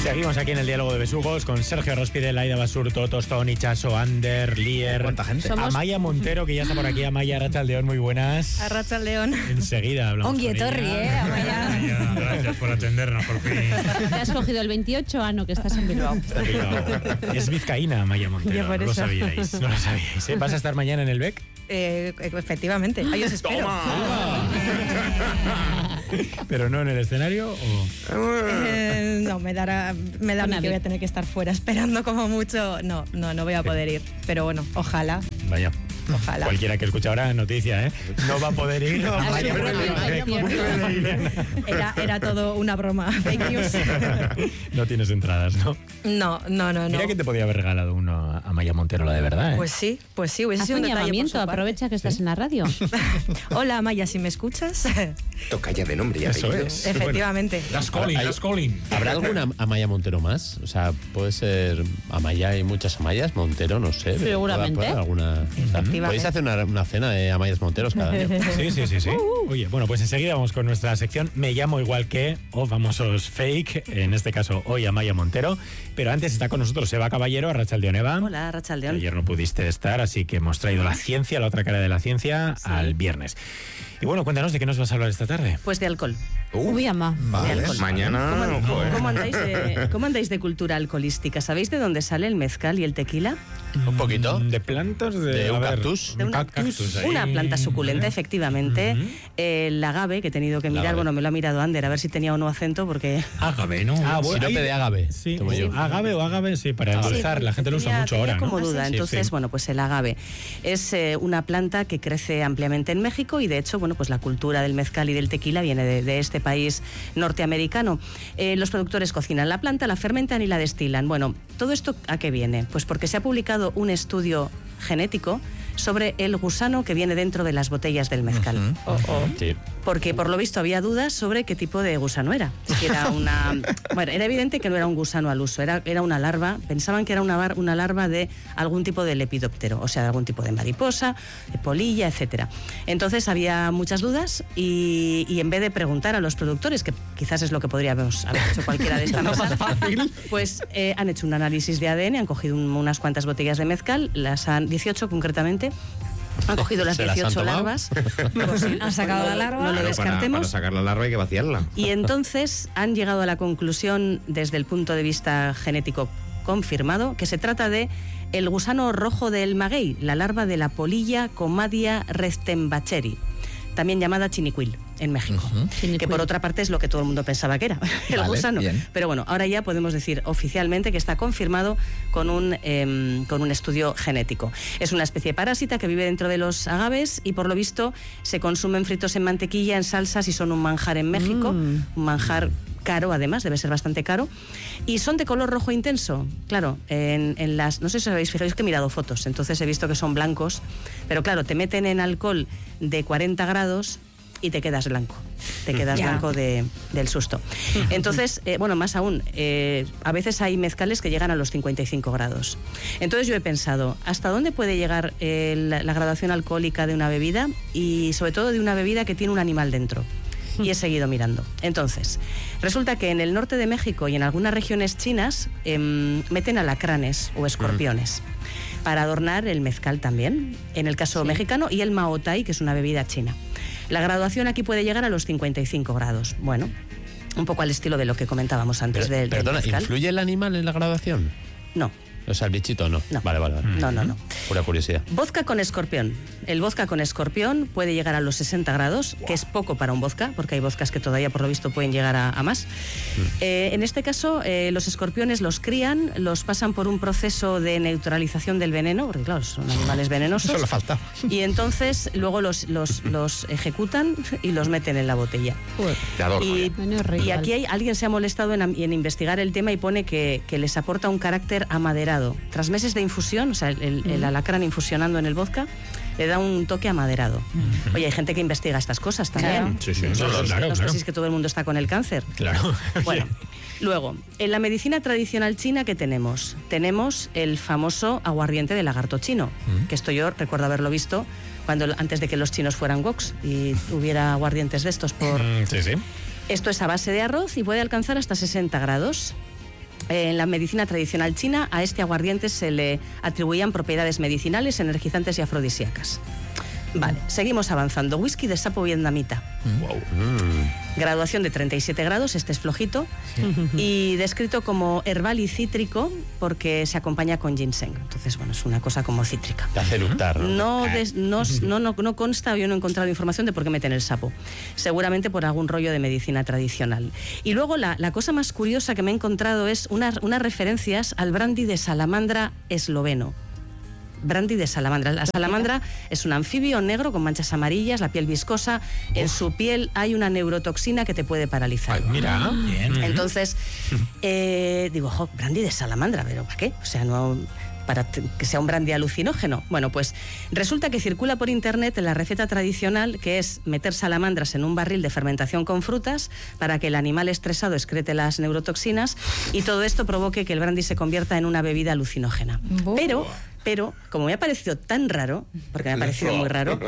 Seguimos aquí en el Diálogo de Besugos con Sergio Rospidel, Aida Basurto, Tostón, Ichaso, Ander, Lier. ¿Cuánta gente? Amaya Montero, que ya está por aquí. Amaya, Arratsaldeón, muy buenas. Arratsaldeón. Enseguida hablamos con Onguietorri, ella. Amaya. Amaya, gracias por atendernos, por fin. ¿Te has cogido el 28? Ah, no, que estás en Bilbao. Está Bilbao. Es vizcaína, Amaya Montero. Ya por No lo eso. sabíais, no lo sabíais. ¿Eh? ¿Vas a estar mañana en el BEC? Efectivamente. Ahí os espero. ¿Pero no en el escenario o...? No, me da a mí que voy a tener que estar fuera esperando como mucho. No voy a poder ir. Pero bueno, ojalá. Vaya. Ojalá. Cualquiera que escucha ahora noticia, ¿eh? No va a poder ir. Amaya Montero. Era todo una broma. Fake news. No tienes entradas, ¿no? No. Mira que te podía haber regalado uno a Amaya Montero, la de verdad, ¿eh? Pues sí. Hubiese Haz sido un un detalle por llamamiento, su parte. aprovecha que estás en la radio. Hola, Amaya, si me escuchas. Toca ya de nombre y Eso apellido. es. Efectivamente. Las Colin. ¿Habrá alguna Amaya Montero más? O sea, puede ser Amaya, hay muchas Amayas, Montero, no sé. Seguramente. ¿Puede haber alguna? O sea, Efectivamente. podéis hacer una cena de Amayas Monteros cada año. Sí. Oye, bueno, pues enseguida vamos con nuestra sección Me llamo igual que, o famosos fake, en este caso hoy Amaya Montero, pero antes está con nosotros Eva Caballero, Arratsaldeón, Eva. Hola, Arratsaldeón. Ayer no pudiste estar, así que hemos traído la ciencia, la otra cara de la ciencia, al viernes. Y bueno, cuéntanos de qué nos vas a hablar esta tarde. Pues de alcohol. Uy, ama. Vale, De alcohol. mañana. ¿Cómo andáis de cultura alcoholística? ¿Sabéis de dónde sale el mezcal y el tequila? Un poquito. ¿De plantas? De un a ver, cactus. un cactus ahí. Una planta suculenta, efectivamente. El agave, que he tenido que mirar, agave. bueno, me lo ha mirado Ander, a ver si tenía o no acento, porque... Ágave, ¿no? Sirope de agave. Sí, Tomo yo. agave, sí, para endulzar. La gente lo usa mucho ahora, como ¿no? duda. Sí, Entonces, sí. bueno, pues el agave es una planta que crece ampliamente en México y, de hecho, bueno, pues la cultura del mezcal y del tequila viene de este país norteamericano. Los productores cocinan la planta, la fermentan y la destilan. Bueno, ¿todo esto a qué viene? Pues porque se ha publicado un estudio genético sobre el gusano que viene dentro de las botellas del mezcal. Sí. Porque por lo visto había dudas sobre qué tipo de gusano era. Si era bueno, era evidente que no era un gusano al uso, era una larva. Pensaban que era una larva de algún tipo de lepidóptero, o sea, de algún tipo de mariposa, de polilla, etcétera. Entonces había muchas dudas y en vez de preguntar a los productores, que quizás es lo que podríamos haber hecho cualquiera de estas cosas, pues han hecho un análisis de ADN, han cogido unas cuantas botellas de mezcal, 18 concretamente. Han cogido las ¿Se las han 18 tomado? larvas. Pues sí, han sacado la larva. No lo Pero descartemos. para sacar la larva hay que vaciarla. Y entonces han llegado a la conclusión, desde el punto de vista genético confirmado, que se trata de el gusano rojo del maguey, la larva de la polilla Comadia restembacherii, también llamada chinicuil en México, que por otra parte es lo que todo el mundo pensaba que era, el Vale, gusano. bien. Pero bueno, ahora ya podemos decir oficialmente que está confirmado con un estudio genético. Es una especie parásita que vive dentro de los agaves y por lo visto se consumen fritos en mantequilla, en salsas y son un manjar en México, un manjar caro, además, debe ser bastante caro, y son de color rojo intenso. Claro, en las, no sé si os habéis fijado, es que he mirado fotos, entonces he visto que son blancos, pero claro, te meten en alcohol de 40 grados y te quedas blanco. Te quedas blanco del susto. Entonces, bueno, más aún, a veces hay mezcales que llegan a los 55 grados. Entonces yo he pensado, ¿hasta dónde puede llegar la graduación alcohólica de una bebida? Y sobre todo de una bebida que tiene un animal dentro. Y he seguido mirando. Entonces, resulta que en el norte de México y en algunas regiones chinas meten alacranes o escorpiones para adornar el mezcal también, en el caso mexicano, y el maotai, que es una bebida china. La graduación aquí puede llegar a los 55 grados. Bueno, un poco al estilo de lo que comentábamos antes del Perdona, mezcal. ¿influye el animal en la graduación? No. O sea, el bichito no. No. Vale. No. Pura curiosidad. Vodka con escorpión. El vodka con escorpión puede llegar a los 60 grados, que es poco para un vodka, porque hay vodkas que todavía, por lo visto, pueden llegar a más. En este caso, los escorpiones los crían, los pasan por un proceso de neutralización del veneno, porque claro, son animales venenosos. Eso le falta. Y entonces luego los ejecutan y los meten en la botella. Te adoro. Y aquí alguien se ha molestado en investigar el tema y pone que les aporta un carácter amaderado. Tras meses de infusión, o sea, el alacrán infusionando en el vodka, le da un toque amaderado. Oye, hay gente que investiga estas cosas también. Claro. Sí, No sé si es que todo el mundo está con el cáncer. Claro. Bueno, luego, en la medicina tradicional china, ¿qué tenemos? Tenemos el famoso aguardiente de lagarto chino, que esto yo recuerdo haberlo visto antes de que los chinos fueran woks y hubiera aguardientes de estos por... Sí. Esto es a base de arroz y puede alcanzar hasta 60 grados. En la medicina tradicional china, a este aguardiente se le atribuían propiedades medicinales, energizantes y afrodisíacas. Vale, seguimos avanzando. Whisky de sapo vietnamita. Wow. Graduación de 37 grados, este es flojito, y descrito como herbal y cítrico porque se acompaña con ginseng. Entonces, bueno, es una cosa como cítrica. Te hace eructar, ¿no? No consta, yo no he encontrado información de por qué meten el sapo. Seguramente por algún rollo de medicina tradicional. Y luego la cosa más curiosa que me he encontrado es unas referencias al brandy de salamandra esloveno. Brandy de salamandra. La salamandra es un anfibio negro con manchas amarillas, la piel viscosa. En su piel hay una neurotoxina que te puede paralizar. Ay, mira, bien. Entonces, digo, brandy de salamandra, ¿pero para qué? O sea, no... para que sea un brandy alucinógeno. Bueno, pues resulta que circula por internet la receta tradicional, que es meter salamandras en un barril de fermentación con frutas para que el animal estresado excrete las neurotoxinas y todo esto provoque que el brandy se convierta en una bebida alucinógena. Pero, como me ha parecido tan raro, porque me ha parecido muy raro,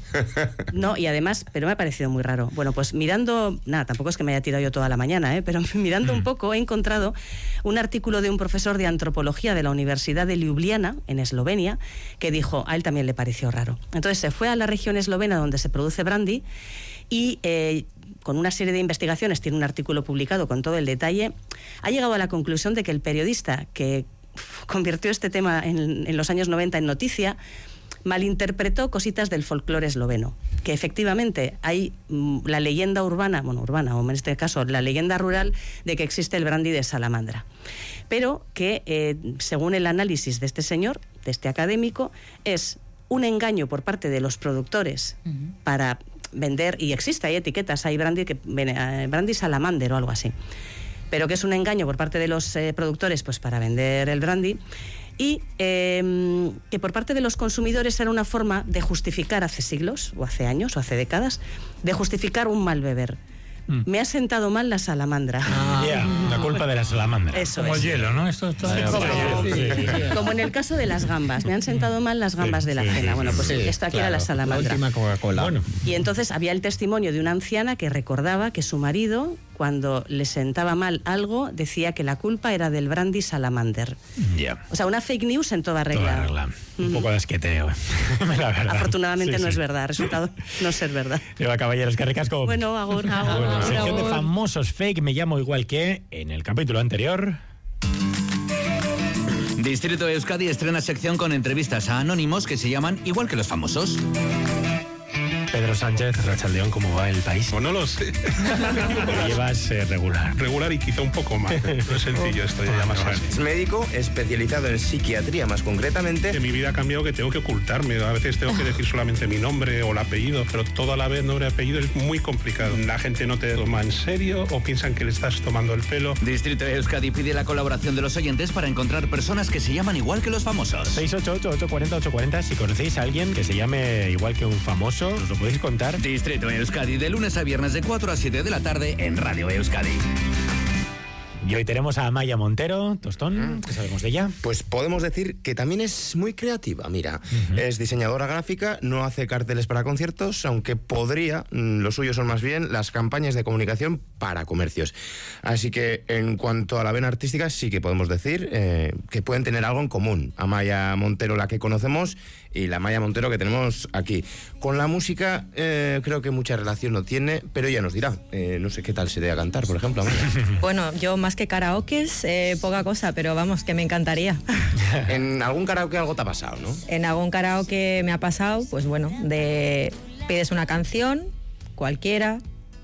y además, pero me ha parecido muy raro. Bueno, pues mirando, tampoco es que me haya tirado yo toda la mañana, pero mirando un poco he encontrado un artículo de un profesor de antropología de la Universidad de Ljubljana, en Eslovenia, que dijo, a él también le pareció raro. Entonces se fue a la región eslovena donde se produce brandy y... con una serie de investigaciones, tiene un artículo publicado con todo el detalle, ha llegado a la conclusión de que el periodista que convirtió este tema en los años 90 en noticia, malinterpretó cositas del folclore esloveno, que efectivamente hay la leyenda urbana, o en este caso la leyenda rural, de que existe el brandy de salamandra, pero que según el análisis de este señor, de este académico, es un engaño por parte de los productores para vender, y hay etiquetas, hay brandy salamander o algo así, pero que es un engaño por parte de los productores pues para vender el brandy, y que por parte de los consumidores era una forma de justificar hace siglos, o hace años, o hace décadas, de justificar un mal beber. Me ha sentado mal la salamandra. La culpa de la salamandra. Eso Como es. el hielo, ¿no? Esto Como en el caso de las gambas. Me han sentado mal las gambas de la cena. Bueno, pues esto aquí era la salamandra. La última Coca-Cola. Bueno. Y entonces había el testimonio de una anciana que recordaba que su marido, cuando le sentaba mal algo, decía que la culpa era del brandy salamander. Ya. O sea, una fake news en toda regla. Toda regla. Un poco de asqueteo. La verdad. Afortunadamente Sí, no sí. es verdad. Ha resultado no ser verdad. Lleva, caballeros, que ricasco. Bueno, agur. Bueno, sección de famosos fake, me llamo igual que en el capítulo anterior. Distrito Euskadi estrena sección con entrevistas a anónimos que se llaman igual que los famosos. Pedro Sánchez, Rachaldeón, ¿cómo va el país? Pues no lo sé. Llevas regular. Regular y quizá un poco más. No es sencillo esto, ya más fácil. Es médico especializado en psiquiatría, más concretamente. Que mi vida ha cambiado, que tengo que ocultarme. A veces tengo que decir solamente mi nombre o el apellido, pero todo a la vez nombre y apellido es muy complicado. La gente no te toma en serio o piensan que le estás tomando el pelo. Distrito Euskadi pide la colaboración de los oyentes para encontrar personas que se llaman igual que los famosos. 688-840-840. Si conocéis a alguien que se llame igual que un famoso, os lo podéis contar. Distrito Euskadi, de lunes a viernes de 4 a 7 de la tarde en Radio Euskadi. Y hoy tenemos a Amaya Montero, Tostón, ¿qué sabemos de ella? Pues podemos decir que también es muy creativa, mira. Es diseñadora gráfica, no hace carteles para conciertos, aunque podría, lo suyo son más bien las campañas de comunicación para comercios. Así que en cuanto a la vena artística, sí que podemos decir que pueden tener algo en común. Amaya Montero, la que conocemos, y la Amaya Montero que tenemos aquí. Con la música creo que mucha relación no tiene, pero ella nos dirá. No sé qué tal se debe a cantar, por ejemplo, Amaya. Bueno, yo más que karaokes, poca cosa, pero vamos, que me encantaría. En algún karaoke algo te ha pasado, ¿no? En algún karaoke me ha pasado, pues bueno, pides una canción, cualquiera.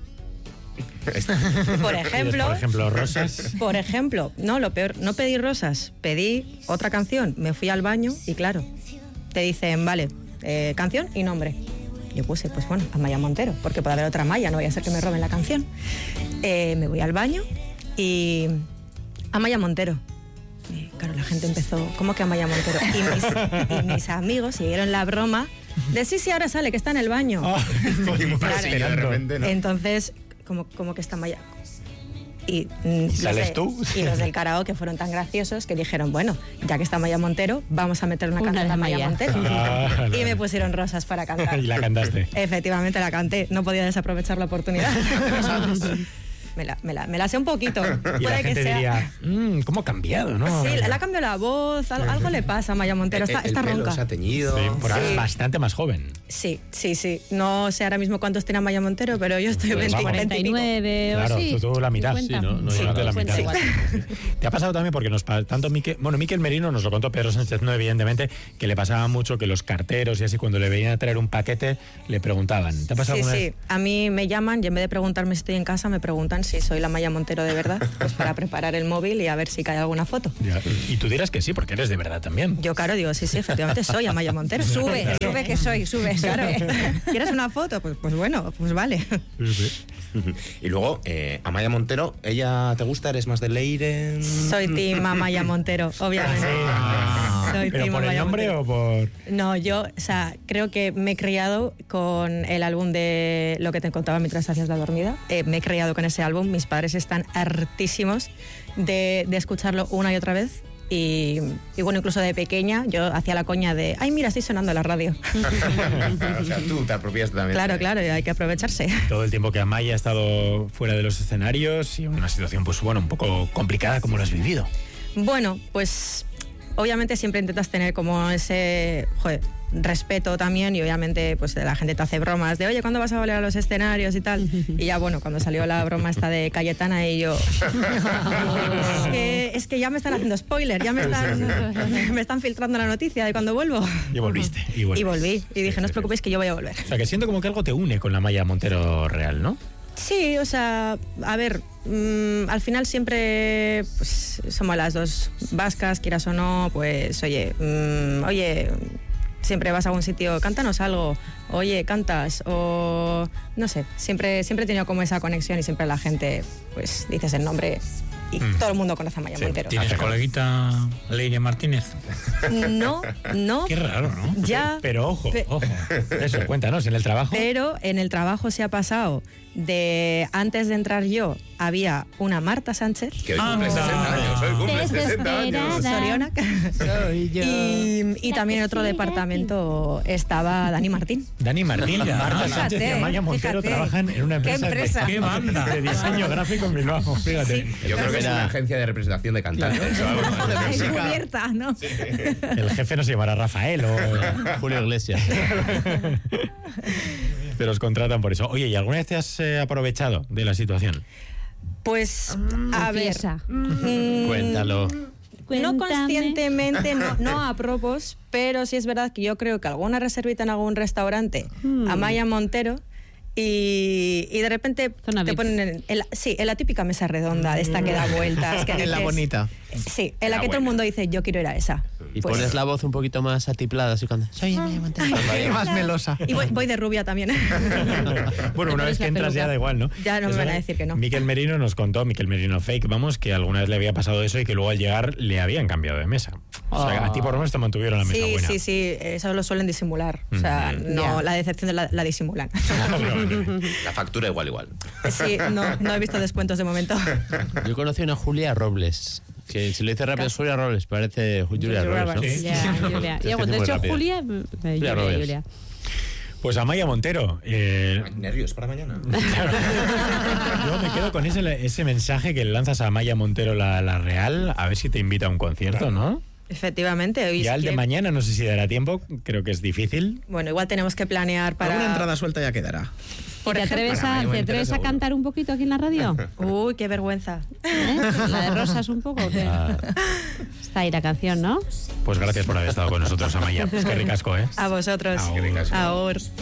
Por ejemplo, Rosas. Por ejemplo, no, lo peor, no pedí rosas, pedí otra canción, me fui al baño y claro, te dicen, vale, canción y nombre. Yo puse, pues bueno, Amaya Montero, porque puede haber otra Amaya, no vaya a ser que me roben la canción. Me voy al baño y Amaya Montero. Y claro, la gente empezó, ¿cómo que Amaya Montero? Y mis amigos siguieron la broma de sí, ahora sale, que está en el baño. Claro, de repente, ¿no? Entonces, como que está Amaya. Y ¿Sales tú? Y los del karaoke fueron tan graciosos que dijeron, bueno, ya que está Amaya Montero, vamos a meter una canción de Amaya Montero. Claro. Y me pusieron rosas para cantar. Y la cantaste. Efectivamente la canté, no podía desaprovechar la oportunidad. me la sé un poquito. Y la Puede gente que sea. diría, ¿cómo ha cambiado, no? Sí, le ha cambiado la voz, algo le pasa a Maya Montero, está el pelo ronca. se ha teñido. Sí, por ahora Sí. es bastante más joven. Sí. No sé ahora mismo cuántos tiene Maya Montero, pero yo estoy 20, 20 y pico. 49 Claro, o así. tú la mitad. 50. Sí, no Sí, llega de la 50 mitad. igual. Te ha pasado también porque tanto Miquel Merino nos lo contó, Pedro Sánchez no, evidentemente, que le pasaba mucho que los carteros y así cuando le venían a traer un paquete le preguntaban. ¿Te ha pasado Sí, alguna sí. vez? A mí me llaman y en vez de preguntarme si estoy en casa, me preguntan si soy la Maya Montero de verdad, pues para preparar el móvil y a ver si cae alguna foto. Ya. Y tú dirás que sí, porque eres de verdad también. Yo, claro, digo, sí, efectivamente soy Amaya Montero. Sube que soy, sube. Claro. ¿Quieres una foto? Pues bueno, pues vale. Y luego, Amaya Montero, ¿ella te gusta? ¿Eres más de Leire? Soy team Amaya Montero, obviamente. Soy ¿Pero team por el Amaya nombre Montero. o por...? No, yo, o sea, creo que me he criado con el álbum de Lo que te contaba mientras hacías la dormida. Me he criado con ese álbum. Mis padres están hartísimos de escucharlo una y otra vez. Y bueno, incluso de pequeña yo hacía la coña de, ay, mira, estoy sonando en la radio. O sea, tú te apropiaste también. Claro, hay que aprovecharse. Todo el tiempo que Amaya ha estado fuera de los escenarios y una situación, pues bueno, un poco complicada, como lo has vivido. Bueno, pues obviamente siempre intentas tener como ese respeto también y obviamente pues la gente te hace bromas de, oye, ¿cuándo vas a volver a los escenarios y tal? Y ya bueno, cuando salió la broma esta de Cayetana y yo, es que ya me están haciendo spoiler, ya me están filtrando la noticia de cuando vuelvo. Y volviste. Y volví. Y dije, no os preocupéis que yo voy a volver. O sea, que siento como que algo te une con la Amaya Montero real, ¿no? Sí, o sea, a ver, al final siempre pues, somos las dos vascas, quieras o no, pues oye, siempre vas a algún sitio, cántanos algo, oye, cantas, o no sé, siempre he tenido como esa conexión y siempre la gente, pues dices el nombre y todo el mundo conoce a Maya Montero. ¿Tienes coleguita Leire Martínez? No. Qué raro, ¿no? Ya. Pero ojo. Eso, cuéntanos, en el trabajo. Pero en el trabajo se ha pasado de antes de entrar yo había una Marta Sánchez. Que hoy cumple 60 años. Hoy cumple 60 años. Soriona. Soy yo. Y también en otro departamento estaba Dani Martín. Dani Martín, Marta Sánchez y Amaya Montero trabajan en una empresa, ¿Qué banda? de diseño gráfico en Bilbao. Fíjate. Yo creo que es una agencia de representación de cantantes. o algo así. Descubierta, ¿no? El jefe no se llamará Rafael o Julio Iglesias. te los contratan por eso. Oye, ¿y alguna vez te has aprovechado de la situación? Pues, a ver. Confiesa. Cuéntalo. No Cuéntame. conscientemente, no a propósito, pero sí es verdad que yo creo que alguna reservita en algún restaurante, Amaya Montero, y de repente Zona te VIP. ponen en la típica mesa redonda, de esta que da vueltas. Que En la dices- bonita. Sí, en la que todo el mundo dice, yo quiero ir a esa. Y Pues- pones la voz un poquito más atiplada, así cuando... Soy Amaya Montero. Más melosa. Y voy de rubia también. Bueno, una vez que entras ya da igual, ¿no? Ya no me Es van a verdad, decir que no. Miquel Merino nos contó, Miquel Merino Fake, vamos, que alguna vez le había pasado eso y que luego al llegar le habían cambiado de mesa. O sea, a ti por lo menos te mantuvieron la mesa buena. Sí, eso lo suelen disimular. O sea, no, la decepción la disimulan. La factura igual. Sí, no he visto descuentos de momento. Yo conocí a una Julia Robles, que si le dice rápido es Julia Robles, parece Julia Robles, ¿no? Ya, Julia. Sí, Ya, cuando he muy dicho rápido. Julia, Roberts. Julia. Pues Amaya Montero. ¿Nervios para mañana? Yo me quedo con ese mensaje que le lanzas a Amaya Montero, la real, a ver si te invita a un concierto, ¿no? Efectivamente. hoy Ya es el de que- mañana no sé si dará tiempo, creo que es difícil. Bueno, igual tenemos que planear para... Alguna entrada suelta ya quedará. ¿Te atreves, Para Amaya ¿te Montero atreves a seguro. cantar un poquito aquí en la radio? Uy, qué vergüenza. ¿Eh? La de Rosas un poco. ¿o qué? Está ahí la canción, ¿no? Pues gracias por haber estado con nosotros, Amaya. Es que ricasco, ¿eh? A vosotros. Ahora. Ahora.